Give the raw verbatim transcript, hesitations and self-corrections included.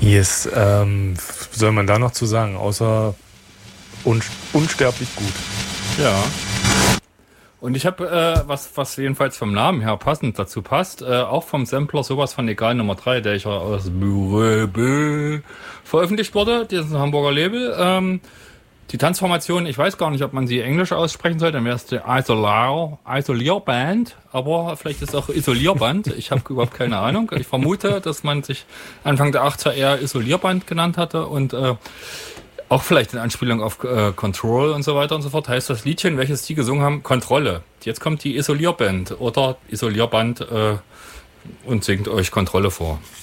Yes, ähm, was soll man da noch zu sagen, außer un- unsterblich gut. Ja. Und ich habe, äh, was was jedenfalls vom Namen her passend dazu passt, äh, auch vom Sampler sowas von Egal Nummer drei, der ich aus Bürebel veröffentlicht wurde, dieses Hamburger Label. Ähm, die Tanzformation, ich weiß gar nicht, ob man sie englisch aussprechen soll, dann wäre es die Isolar, Isolierband, aber vielleicht ist es auch Isolierband, ich habe überhaupt keine Ahnung. Ich vermute, dass man sich Anfang der achtziger eher Isolierband genannt hatte und äh, auch vielleicht in Anspielung auf äh, Control und so weiter und so fort, heißt das Liedchen, welches die gesungen haben, Kontrolle. Jetzt kommt die Isolierband oder Isolierband äh, und singt euch Kontrolle vor.